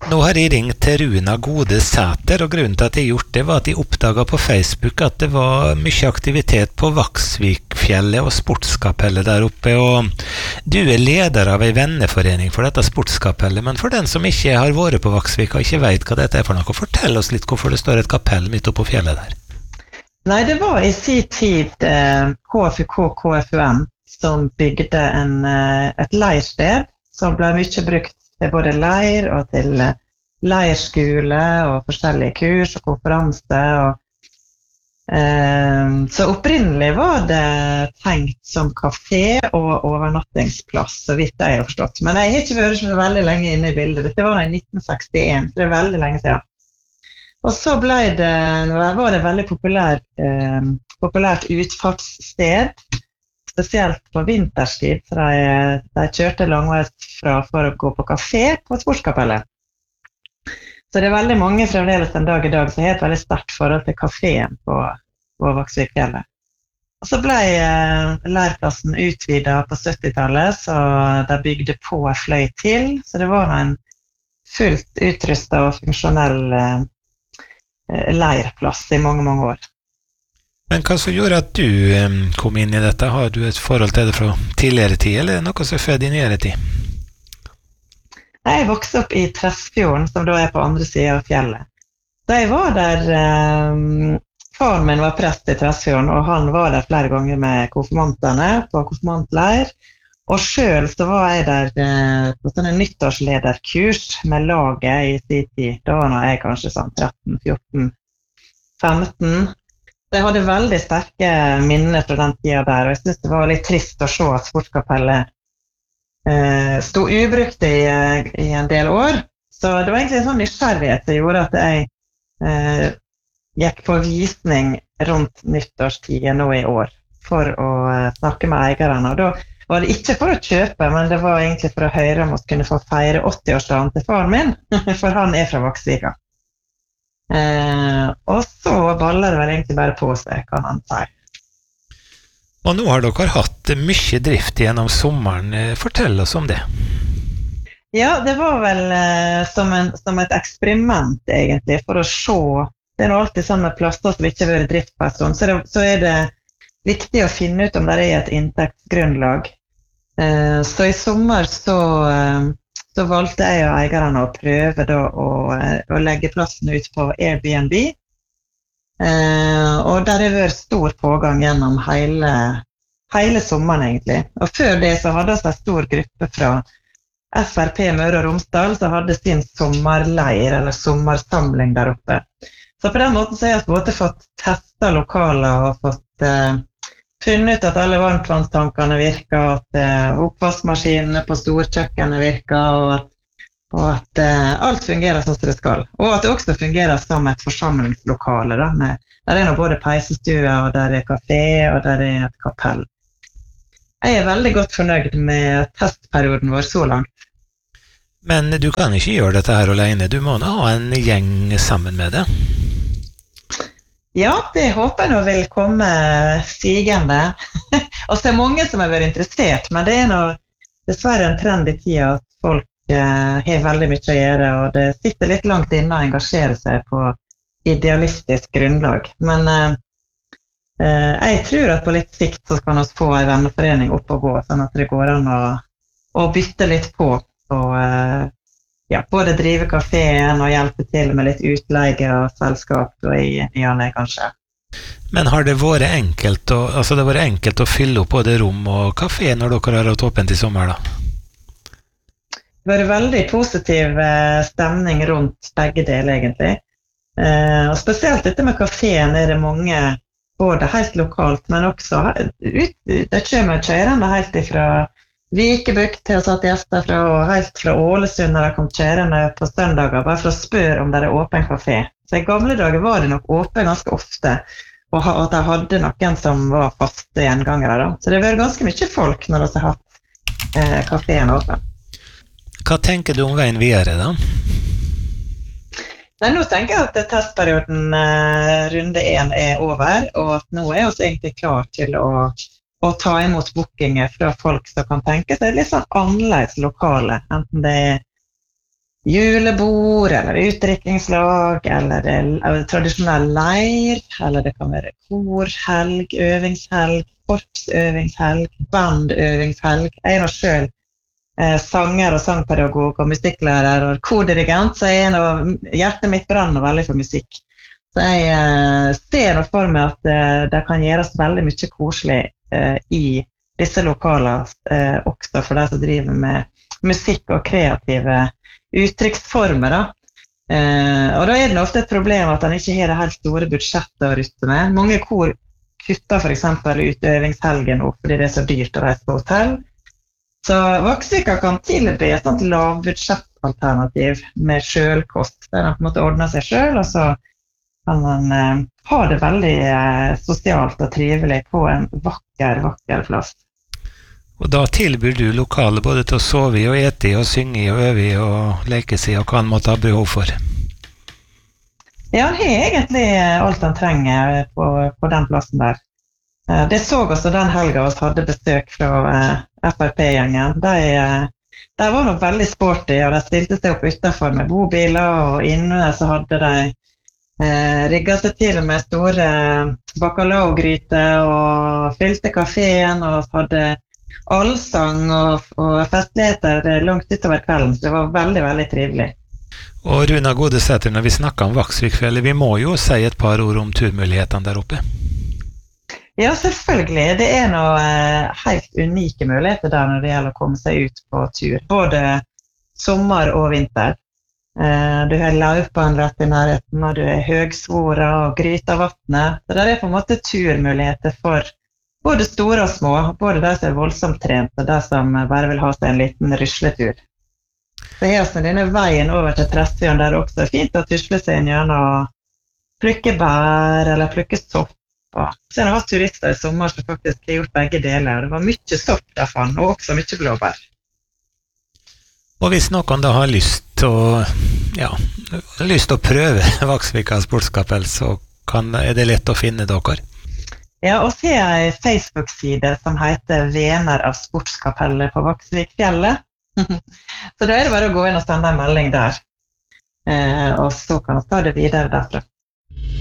Nå har jeg ringt til Runa Gode Sæter, og grunnen til at jeg gjort det var at jeg oppdaget på Facebook at det var mye aktivitet på Vaksvikfjellet og sportskapellet der oppe, og du leder av en venneforening for dette sportskapellet, men for den som ikke har vært på Vaksvik og ikke vet hva dette for noe, fortell oss litt hvorfor det står et kapell midt oppe på fjellet der. Nei, det var i sin tid KFUM som bygde et leirsted som ble mye brukt til både leir og til leirskole og forskjellige kurs og konferanser. Så opprinnelig var det tenkt som kafé og overnattingsplass, så vidt jeg har forstått. Men jeg har ikke vært så veldig lenge inne i bildet. Dette var i 1961, så det er veldig lenge siden. Og så var det veldig populært utfartssted, spesielt på vinterstid, så de kjørte langveisfra for å gå på kafé på sportskapellet. Så det er veldig mange fremdeles en dag i dag som har et veldig sterkt forhold til kaféen på Vaksvikfjellet. Og så ble leirplassen utvidet på 70-tallet, så de bygde på en fløy til, så det var en fullt utrustet og funksjonell leirplass i mange, mange år. Men hva som gjorde at du kom inn i dette? Har du et forhold til det fra tidligere tid, eller er det noe som er født i nyere tid? Jeg vokste opp i Tresfjorden, som da er på andre siden av fjellet. Da jeg var der, faren min var prest i Tresfjorden, og han var der flere ganger med konfirmantene på konfirmantleir. Og selv så var jeg der på sånne nyttårslederkurs med laget i sin tid. Da var jeg kanskje sånn 13, 14, 15. Jeg hadde veldig sterke minner fra den tiden der, og jeg synes det var litt trist å se at sportskapellet stod ubrukt i en del år. Så det var egentlig en sånn nysgjerrighet som gjorde at jeg gikk på visning rundt nyttårstiden nå i år for å snakke med eierne. Og da var det ikke for å kjøpe, men det var egentlig for å høre om vi kunne få feire 80-årsdagen til faren min, for han er fra Vaksvika. Og så baller det vel egentlig bare på seg, kan han si. Og nå har dere hatt mye drift gjennom sommeren. Fortell oss om det. Ja, det var vel som et eksperiment egentlig, for å se. Det er alltid sånn med plasser som ikke har vært drift på en stund, så er det viktig å finne ut om det er et inntektsgrunnlag. Så i sommer så valgte jeg og eierne å prøve da, å legge plassen ut på Airbnb. Og der har vært stor pågang gjennom hele sommeren egentlig. Og før det så hadde vi en stor gruppe fra FRP Møre og Romsdal som hadde sin sommerleir eller sommersamling der oppe. Så på den måten så har jeg både fått testet lokaler og fått funnet ut at alle varmtvannstankene virker, at oppvaskmaskinene på storkjøkkenet virker, og at alt fungerer sånn som det skal. Og at det også fungerer som et forsamlingslokale. Der er nå både peisestue, og der er kafé, og der er et kapell. Jeg er veldig godt fornøyd med testperioden vår så langt. Men du kan ikke gjøre dette her alene. Du må nå ha en gjeng sammen med det. Ja, det håper jeg nå vil komme stigende. Og så er mange som har vært interessert, men det er nå dessverre en trend i tida at folk har veldig mye å gjøre, og det sitter litt langt inne å engasjere seg på idealistisk grunnlag. Men jeg tror at på litt sikt så kan vi få en venneforening opp og gå, sånn at det går an å bytte litt på, og både drive kaféen og hjelpe til med litt utleie og selskap og i nyene kanskje. Men har det vært enkelt å fylle opp både rom og kafé når dere har hatt åpent i sommer da? Det har vært veldig positiv stemning rundt begge deler egentlig. Og spesielt dette med kaféen er det mange, både helt lokalt, men også det kommer kjørende helt ifra Vikebukt til å satt gjester fra, og helt fra Ålesund når de kom kjørende på søndager, bare for å spørre om det er åpen kafé. Så i gamle dager var det nok åpen ganske ofte, og at de hadde noen som var faste gjengangere da. Så det har vært ganske mye folk når de har hatt kaféen åpen. Hva tenker du om veien videre da? Nei, nå tenker jeg at testperioden runde 1 er over, og at nå er vi egentlig klar til å ta imot bookinger fra folk som kan tenke seg litt sånn annerledes lokale, enten det er julebord, eller utdrikkingslag, eller tradisjonell leir, eller det kan være korhelg, øvingshelg, korpsøvingshelg, bandøvingshelg. Jeg er nå selv sanger og sangpedagog og musikklærer og kordirigent, så hjertet mitt brenner veldig for musikk. Så jeg ser nå for meg at det kan gjøres veldig mye koselig i disse lokalene, også for de som driver med musikk og kreative uttrykksformer. Og da det ofte et problem at han ikke har det helt store budsjettet å rutte med. Mange kor kutter for eksempel ut øvingshelgen nå, fordi det så dyrt å reise på hotell. Så Vaksvika kan tilby et sånt lavbudsjettalternativ med selvkost, der han på en måte ordner seg selv, og så kan man ha det veldig sosialt og trivelig på en vakker plass. Og da tilbyr du lokale både til å sove i og ete i og synge i og øve i og leke seg og hva han måtte ha behov for? Ja, han har egentlig alt han trenger på den plassen der. Det så også den helga vi hadde besøk fra FRP-gjengen. De var nok veldig sporty, og de stilte seg opp utenfor med bobiler, og inne så hadde de rigget seg til med store bacalao-gryter og fylte kaféen og hadde allsang og festligheter langt utover kvelden, så det var veldig, veldig trivelig. Og Runa Godesæter, når vi snakker om Vaksvikfjellet, vi må jo si et par ord om turmulighetene der oppe. Ja, selvfølgelig. Det noe helt unike muligheter der når det gjelder å komme seg ut på tur, både sommer og vinter. Du har Laupan rett i nærheten, og du har Høgsvora og Grytavatnet. Så det på en måte turmuligheter for både store og små, både de som voldsomt trent og de som bare vil ha seg en liten rusletur. Så her denne veien over til Tresfjorden, der det også fint å tusle seg inn gjennom og plukke bær eller plukke sopp. Så det var turister i sommer som faktisk har gjort begge deler. Det var mye sopp derfor, og også mye blåbær. Og hvis noen da har lyst til å prøve Vaksvika sportskapell, så det lett å finne dere? Ja, og så har en Facebook-side som heter Vener av sportskapellet på Vaksvikfjellet. Så da det bare å gå inn og sende en melding der. Og så kan vi ta det videre derfra.